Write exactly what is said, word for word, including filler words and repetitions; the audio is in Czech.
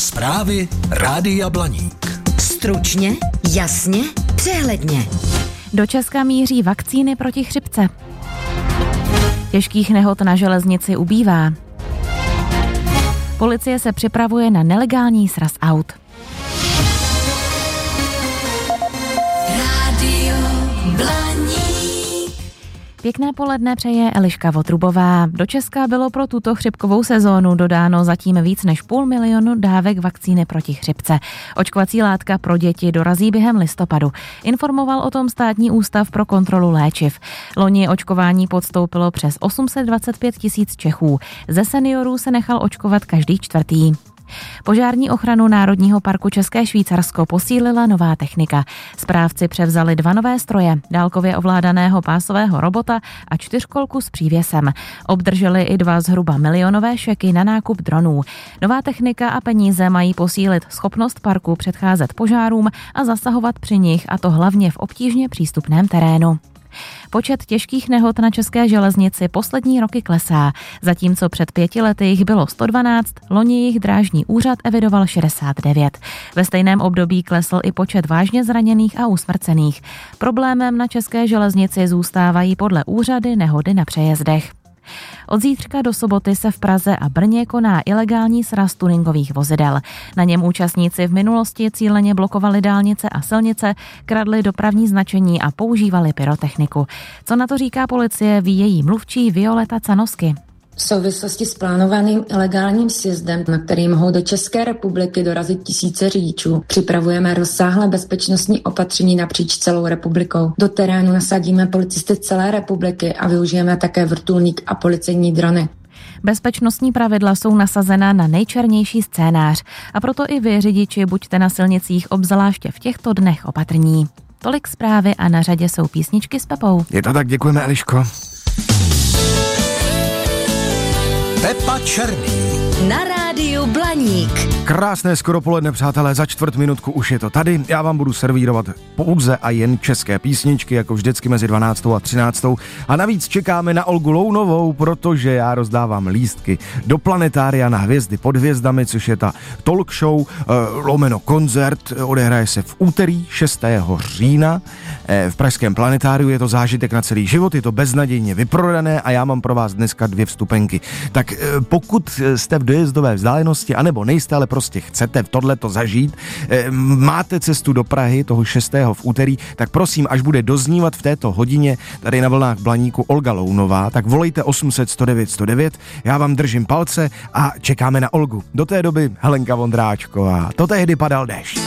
Zprávy Rádia Blaník. Stručně, jasně, přehledně. Do Česka míří vakcíny proti chřipce. Těžkých nehod na železnici ubývá. Policie se připravuje na nelegální sraz aut. Rádio Blaník. Pěkné poledne přeje Eliška Votrubová. Do Česka bylo pro tuto chřipkovou sezónu dodáno zatím víc než půl milionu dávek vakcíny proti chřipce. Očkovací látka pro děti dorazí během listopadu. Informoval o tom Státní ústav pro kontrolu léčiv. Loni očkování podstoupilo přes osm set dvacet pět tisíc Čechů. Ze seniorů se nechal očkovat každý čtvrtý. Požární ochranu Národního parku České Švýcarsko posílila nová technika. Správci převzali dva nové stroje, dálkově ovládaného pásového robota a čtyřkolku s přívěsem. Obdrželi i dva zhruba milionové šeky na nákup dronů. Nová technika a peníze mají posílit schopnost parku předcházet požárům a zasahovat při nich, a to hlavně v obtížně přístupném terénu. Počet těžkých nehod na české železnici poslední roky klesá. Zatímco před pěti lety jich bylo sto dvanáct, loni jich drážní úřad evidoval šedesát devět. Ve stejném období klesl i počet vážně zraněných a usmrcených. Problémem na české železnici zůstávají podle úřady nehody na přejezdech. Od zítřka do soboty se v Praze a Brně koná ilegální sraz tuningových vozidel. Na něm účastníci v minulosti cíleně blokovali dálnice a silnice, kradli dopravní značení a používali pyrotechniku. Co na to říká policie, ví její mluvčí Violeta Canosky. V souvislosti s plánovaným ilegálním sjezdem, na který mohou do České republiky dorazit tisíce řidičů, připravujeme rozsáhlé bezpečnostní opatření napříč celou republikou. Do terénu nasadíme policisty celé republiky a využijeme také vrtulník a policejní drony. Bezpečnostní pravidla jsou nasazena na nejčernější scénář a proto i vy, řidiči, buďte na silnicích obzvláště v těchto dnech opatrní. Tolik zprávy a na řadě jsou písničky s Pepou. Je to tak, děkujeme, Eliško. Pepa Černý. Na rádiu Blaník. Krásné skoro poledne, přátelé, za čtvrt minutku už je to tady. Já vám budu servírovat pouze a jen české písničky, jako vždycky mezi dvanáctou a třináctou. A navíc čekáme na Olgu Lounovou, protože já rozdávám lístky do Planetária na Hvězdy pod hvězdami, což je ta talk show, eh, lomeno koncert, odehraje se v úterý šestého října eh, v pražském Planetáriu. Je to zážitek na celý život, je to beznadějně vyprodané a já mám pro vás dneska dvě vstupenky. Tak eh, pokud jste v dojezdové vzdálenosti, anebo nejste, ale prostě chcete tohleto zažít, e, máte cestu do Prahy toho šestého v úterý, tak prosím, až bude doznívat v této hodině tady na vlnách Blaníku Olga Lounová, tak volejte osm set sto devět sto devět, já vám držím palce a čekáme na Olgu. Do té doby Helenka Vondráčková. To tehdy padal déšť.